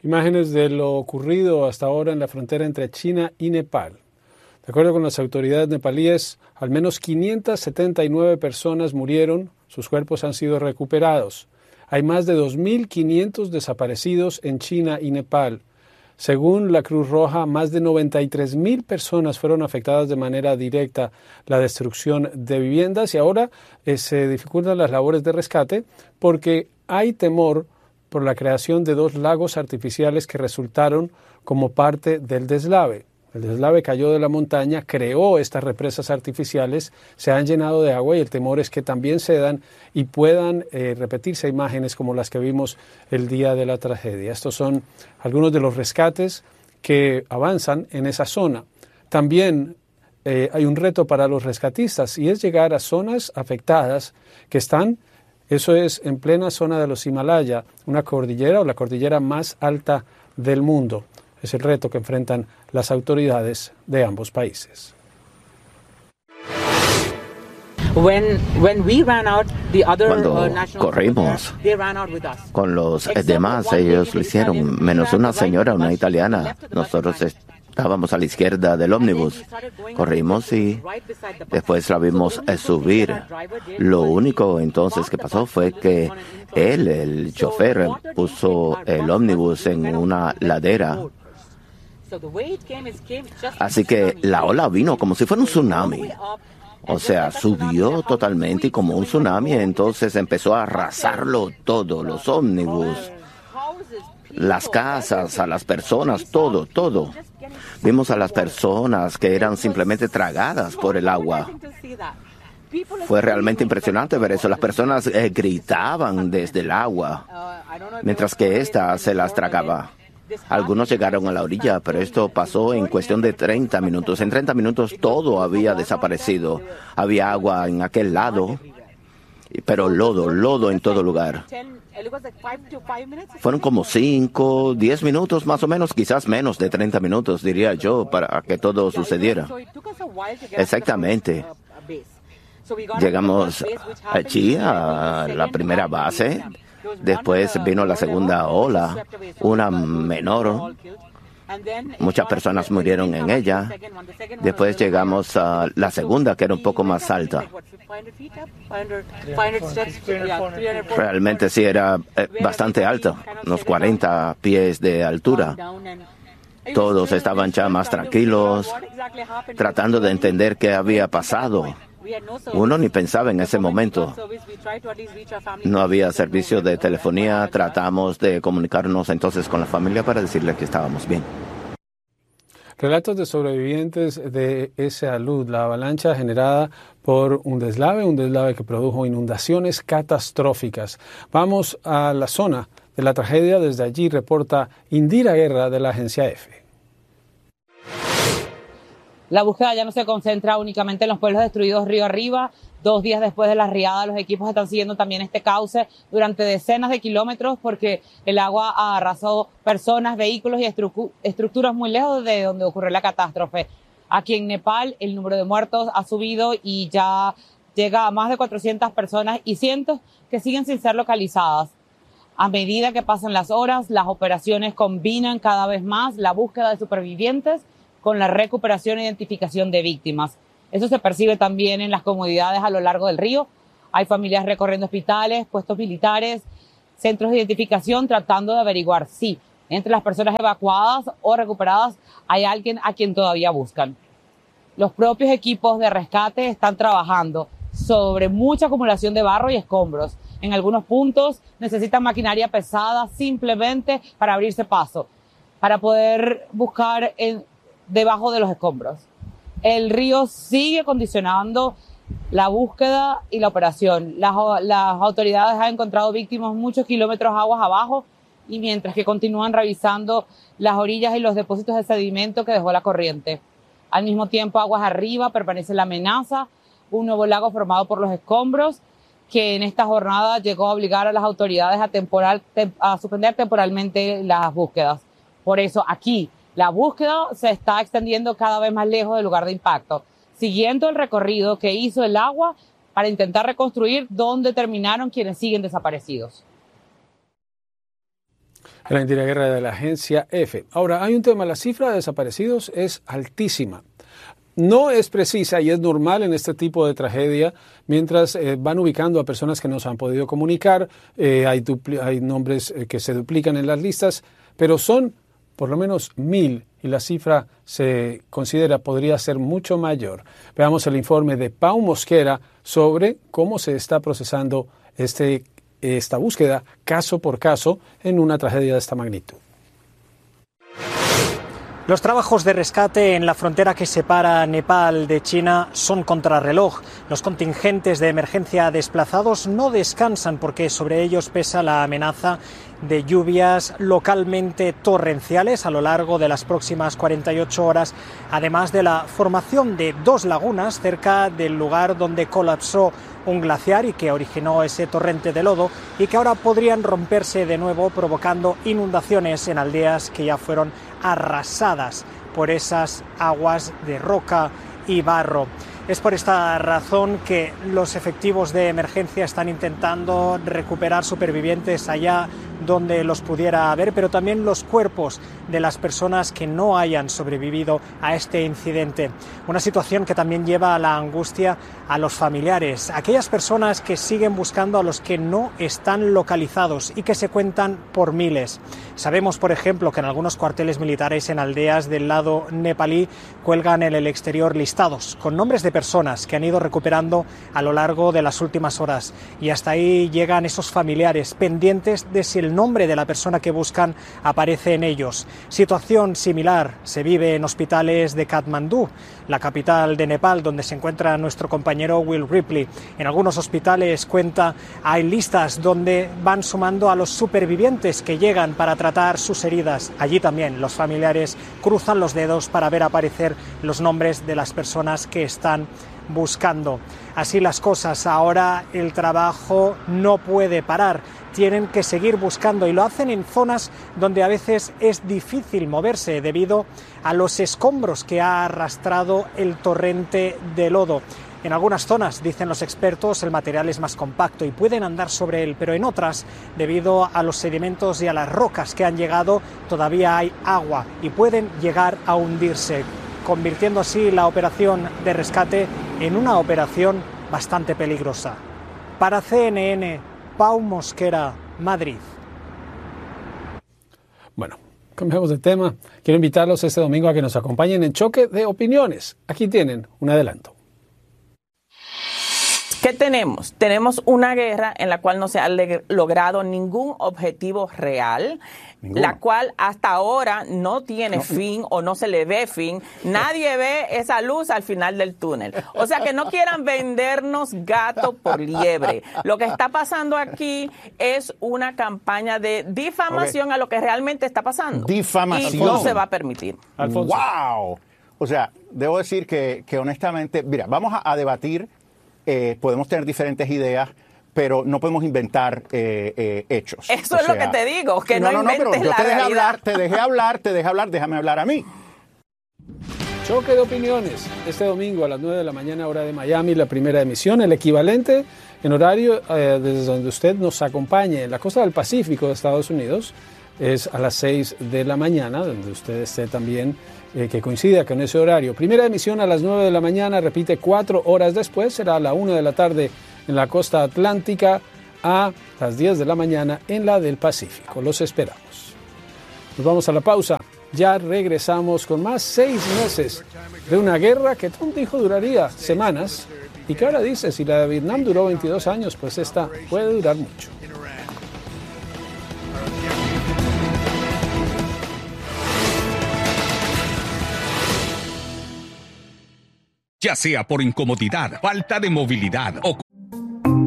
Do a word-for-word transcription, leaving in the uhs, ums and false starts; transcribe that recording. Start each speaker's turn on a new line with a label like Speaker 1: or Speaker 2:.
Speaker 1: Imágenes de lo ocurrido hasta ahora en la frontera entre China y Nepal. De acuerdo con las autoridades nepalíes, al menos quinientas setenta y nueve personas murieron, sus cuerpos han sido recuperados. Hay más de dos mil quinientos desaparecidos en China y Nepal. Según la Cruz Roja, más de noventa y tres mil personas fueron afectadas de manera directa la destrucción de viviendas y ahora eh, se dificultan las labores de rescate porque hay temor por la creación de dos lagos artificiales que resultaron como parte del deslave. El deslave cayó de la montaña, creó estas represas artificiales, se han llenado de agua y el temor es que también cedan y puedan eh, repetirse imágenes como las que vimos el día de la tragedia. Estos son algunos de los rescates que avanzan en esa zona. También eh, hay un reto para los rescatistas y es llegar a zonas afectadas que están, eso es, en plena zona de los Himalaya, una cordillera o la cordillera más alta del mundo. Es el reto que enfrentan las autoridades de ambos países.
Speaker 2: Cuando corrimos con los demás, ellos lo hicieron, menos una señora, una italiana. Nosotros estábamos a la izquierda del ómnibus. Corrimos y después la vimos subir. Lo único entonces que pasó fue que él, el chofer, puso el ómnibus en una ladera. Así que la ola vino como si fuera un tsunami. O sea, subió totalmente y como un tsunami, entonces empezó a arrasarlo todo, los ómnibus, las casas, a las personas, todo, todo. Vimos a las personas que eran simplemente tragadas por el agua. Fue realmente impresionante ver eso. Las personas eh, gritaban desde el agua, mientras que ésta se las tragaba. Algunos llegaron a la orilla, pero esto pasó en cuestión de treinta minutos. En treinta minutos todo había desaparecido. Había agua en aquel lado, pero lodo, lodo en todo lugar. Fueron como cinco, diez minutos más o menos, quizás menos de treinta minutos, diría yo, para que todo sucediera. Exactamente. Llegamos allí a la primera base. Después vino la segunda ola, una menor. Muchas personas murieron en ella. Después llegamos a la segunda, que era un poco más alta. Realmente sí era eh, bastante alta, unos cuarenta pies de altura. Todos estaban ya más tranquilos, tratando de entender qué había pasado. Uno ni pensaba en ese momento. No había servicio de telefonía. Tratamos de comunicarnos entonces con la familia para decirle que estábamos bien.
Speaker 1: Relatos de sobrevivientes de esa luz, la avalancha generada por un deslave, un deslave que produjo inundaciones catastróficas. Vamos a la zona de la tragedia. Desde allí reporta Indira Guerra de la agencia EFE.
Speaker 3: La búsqueda ya no se concentra únicamente en los pueblos destruidos río arriba. Dos días después de la riada, los equipos están siguiendo también este cauce durante decenas de kilómetros porque el agua arrasó personas, vehículos y estru- estructuras muy lejos de donde ocurrió la catástrofe. Aquí en Nepal el número de muertos ha subido y ya llega a más de cuatrocientas personas y cientos que siguen sin ser localizadas. A medida que pasan las horas, las operaciones combinan cada vez más la búsqueda de supervivientes con la recuperación e identificación de víctimas. Eso se percibe también en las comunidades a lo largo del río. Hay familias recorriendo hospitales, puestos militares, centros de identificación, tratando de averiguar si entre las personas evacuadas o recuperadas hay alguien a quien todavía buscan. Los propios equipos de rescate están trabajando sobre mucha acumulación de barro y escombros. En algunos puntos necesitan maquinaria pesada simplemente para abrirse paso, para poder buscar en debajo de los escombros. El río sigue condicionando la búsqueda y la operación. Las, las autoridades han encontrado víctimas muchos kilómetros aguas abajo y mientras que continúan revisando las orillas y los depósitos de sedimento que dejó la corriente. Al mismo tiempo, aguas arriba permanece la amenaza, un nuevo lago formado por los escombros que en esta jornada llegó a obligar a las autoridades a, temporal, a suspender temporalmente las búsquedas. Por eso aquí la búsqueda se está extendiendo cada vez más lejos del lugar de impacto, siguiendo el recorrido que hizo el agua para intentar reconstruir dónde terminaron quienes siguen desaparecidos.
Speaker 1: La antiguerra de la agencia F. Ahora, hay un tema, la cifra de desaparecidos es altísima. No es precisa y es normal en este tipo de tragedia, mientras eh, van ubicando a personas que no se han podido comunicar, eh, hay, hay nombres eh, que se duplican en las listas, pero son por lo menos mil y la cifra se considera podría ser mucho mayor. Veamos el informe de Pau Mosquera sobre cómo se está procesando este, esta búsqueda caso por caso en una tragedia de esta magnitud.
Speaker 4: Los trabajos de rescate en la frontera que separa Nepal de China son contrarreloj. Los contingentes de emergencia desplazados no descansan porque sobre ellos pesa la amenaza de lluvias localmente torrenciales a lo largo de las próximas cuarenta y ocho horas, además de la formación de dos lagunas cerca del lugar donde colapsó un glaciar y que originó ese torrente de lodo y que ahora podrían romperse de nuevo provocando inundaciones en aldeas que ya fueron arrasadas por esas aguas de roca y barro. Es por esta razón que los efectivos de emergencia están intentando recuperar supervivientes allá donde los pudiera haber, pero también los cuerpos de las personas que no hayan sobrevivido a este incidente. Una situación que también lleva a la angustia a los familiares, aquellas personas que siguen buscando a los que no están localizados y que se cuentan por miles. Sabemos, por ejemplo, que en algunos cuarteles militares en aldeas del lado nepalí cuelgan en el exterior listados con nombres de personas que han ido recuperando a lo largo de las últimas horas y hasta ahí llegan esos familiares pendientes de si el nombre de la persona que buscan aparece en ellos. Situación similar se vive en hospitales de Katmandú, la capital de Nepal, donde se encuentra nuestro compañero Will Ripley. En algunos hospitales cuenta, hay listas donde van sumando a los supervivientes que llegan para tratar sus heridas. Allí también los familiares cruzan los dedos para ver aparecer los nombres de las personas que están buscando. Así las cosas, ahora el trabajo no puede parar. Tienen que seguir buscando y lo hacen en zonas donde a veces es difícil moverse debido a los escombros que ha arrastrado el torrente de lodo. En algunas zonas, dicen los expertos, el material es más compacto y pueden andar sobre él, pero en otras, debido a los sedimentos y a las rocas que han llegado, todavía hay agua y pueden llegar a hundirse, convirtiendo así la operación de rescate en una operación bastante peligrosa. Para C N N, Pau Mosquera, Madrid.
Speaker 1: Bueno, cambiamos de tema. Quiero invitarlos este domingo a que nos acompañen en Choque de Opiniones. Aquí tienen un adelanto.
Speaker 5: ¿Qué tenemos? Tenemos una guerra en la cual no se ha logrado ningún objetivo real, Ninguno. La cual hasta ahora no tiene no. fin o no se le ve fin. Nadie ve esa luz al final del túnel. O sea, que no quieran vendernos gato por liebre. Lo que está pasando aquí es una campaña de difamación okay. a lo que realmente está pasando.
Speaker 6: Difamación.
Speaker 5: Y no se va a permitir.
Speaker 6: Alfonso. ¡Wow! O sea, debo decir que, que honestamente, mira, vamos a, a debatir. Eh, podemos tener diferentes ideas, pero no podemos inventar eh, eh, hechos.
Speaker 5: Eso o es sea, lo que te digo, que no, no, no inventes
Speaker 6: pero yo
Speaker 5: la
Speaker 6: te dejé
Speaker 5: realidad.
Speaker 6: hablar, te dejé hablar, te dejé hablar, déjame hablar a mí.
Speaker 1: Choque de Opiniones, este domingo a las nueve de la mañana, hora de Miami, la primera emisión, el equivalente en horario eh, desde donde usted nos acompañe en la costa del Pacífico de Estados Unidos, es a las seis de la mañana, donde usted esté también, eh, que coincida con ese horario. Primera emisión a las nueve de la mañana, repite cuatro horas después, será a la una de la tarde en la costa atlántica, a las diez de la mañana en la del Pacífico. Los esperamos. Nos vamos a la pausa. Ya regresamos con más seis meses de una guerra que Trump dijo duraría semanas y que ahora dice, si la de Vietnam duró veintidós años, pues esta puede durar mucho.
Speaker 7: Ya sea por incomodidad, falta de movilidad o